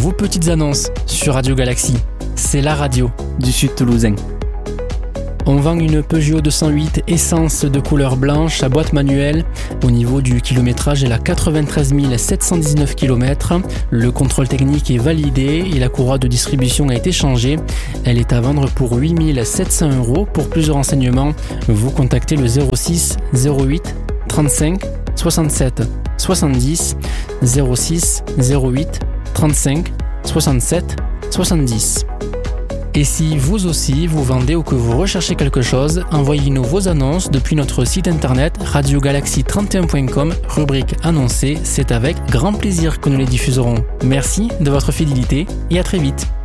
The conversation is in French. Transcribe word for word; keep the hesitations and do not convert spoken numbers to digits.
vos petites annonces sur Radio Galaxy. C'est la radio du Sud Toulousain. On vend une Peugeot deux cent huit essence de couleur blanche à boîte manuelle. Au niveau du kilométrage, elle a quatre-vingt-treize mille sept cent dix-neuf kilomètres. Le contrôle technique est validé et la courroie de distribution a été changée. Elle est à vendre pour huit mille sept cents euros. Pour plus de renseignements, vous contactez le zéro six zéro huit trente-cinq soixante-sept soixante-dix zéro six zéro huit trente-cinq soixante-sept soixante-dix. Et si vous aussi vous vendez ou que vous recherchez quelque chose, envoyez-nous vos annonces depuis notre site internet radio galaxy trente et un point com, rubrique annoncée. C'est avec grand plaisir que nous les diffuserons. Merci de votre fidélité et à très vite.